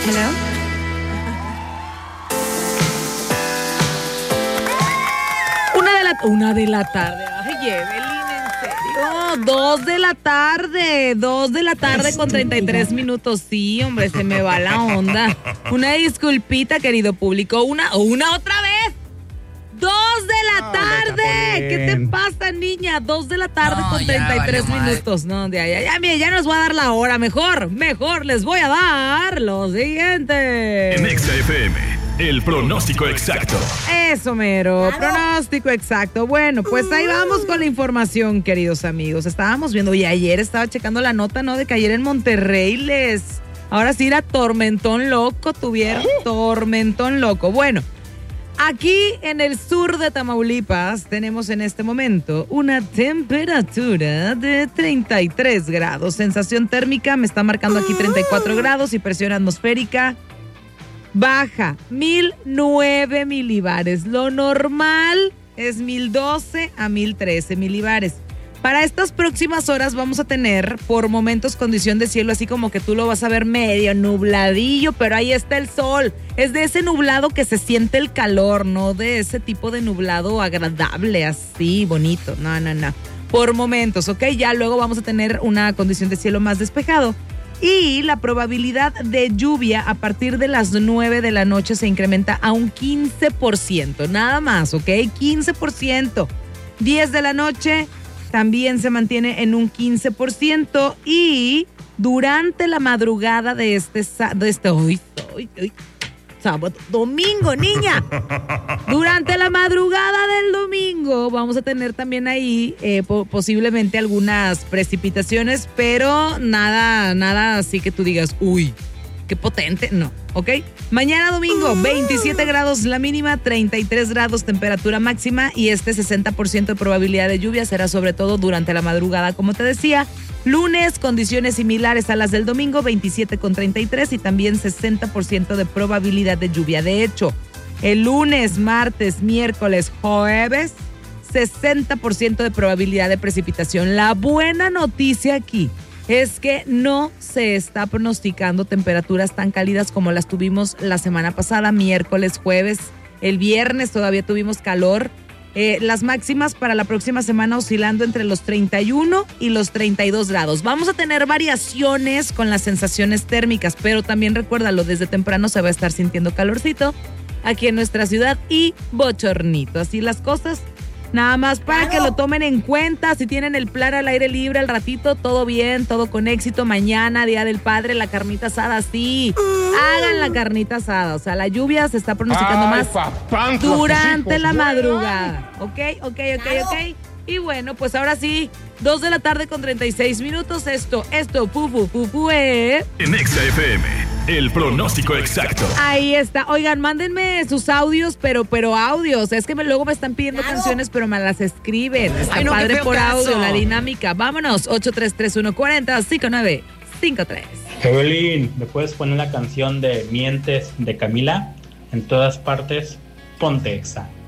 Hello. Una de la tarde. Ay, Evelyn, en serio. 2 de la tarde. 2 de la tarde con 33 minutos. Sí, hombre, se me va la onda. Una disculpita, querido público. Una otra vez. 2 de la tarde. ¿Qué te pasa, niña? 2 de la tarde con 33 minutos. No, ya nos voy a dar la hora. Mejor les voy a dar lo siguiente. En Exa FM, el pronóstico exacto. Eso mero, pronóstico exacto. Bueno, pues ahí vamos con la información, queridos amigos. Estábamos viendo, y ayer estaba checando la nota, ¿no? De que ayer en Monterrey ahora sí era tormentón loco, tuvieron tormentón loco. Bueno, aquí en el sur de Tamaulipas tenemos en este momento una temperatura de 33 grados. Sensación térmica me está marcando aquí 34 grados y presión atmosférica baja, 1009 milibares. Lo normal es 1012 a 1013 milibares. Para estas próximas horas vamos a tener por momentos condición de cielo así como que tú lo vas a ver medio nubladillo, pero ahí está el sol. Es de ese nublado que se siente el calor, no de ese tipo de nublado agradable, así, bonito. No. Por momentos, ¿ok? Ya luego vamos a tener una condición de cielo más despejado. Y la probabilidad de lluvia a partir de las 9 de la noche se incrementa a un 15%, nada más, ¿ok? 15%. 10 de la noche también se mantiene en un 15% y durante la madrugada de sábado, domingo, niña. Durante la madrugada del domingo vamos a tener también ahí posiblemente algunas precipitaciones, pero nada así que tú digas, uy, qué potente, no, ¿ok? Mañana domingo, 27 grados la mínima, 33 grados temperatura máxima y 60% de probabilidad de lluvia será sobre todo durante la madrugada, como te decía. Lunes, condiciones similares a las del domingo, 27 con 33 y también 60% de probabilidad de lluvia. De hecho, el lunes, martes, miércoles, jueves, 60% de probabilidad de precipitación. La buena noticia aquí es que no se está pronosticando temperaturas tan cálidas como las tuvimos la semana pasada, miércoles, jueves. El viernes todavía tuvimos calor. Las máximas para la próxima semana oscilando entre los 31 y los 32 grados. Vamos a tener variaciones con las sensaciones térmicas, pero también recuérdalo, desde temprano se va a estar sintiendo calorcito aquí en nuestra ciudad y bochornito. Así las cosas, nada más para que lo tomen en cuenta. Si tienen el plan al aire libre al ratito, todo bien, todo con éxito. Mañana, Día del Padre, la carnita asada, sí. Hagan la carnita asada. O sea, la lluvia se está pronosticando más durante la madrugada. ¿Ok? Y bueno, pues ahora sí, 2 de la tarde con 36 minutos. Esto, En Exa FM, el pronóstico exacto. Ahí está. Oigan, mándenme sus audios, pero audios. Es que luego me están pidiendo canciones, pero me las escriben. Está padre por audio, la dinámica. Vámonos, 833-140-5953. Evelyn, ¿me puedes poner la canción de Mientes de Camila? En todas partes, ponte Exa.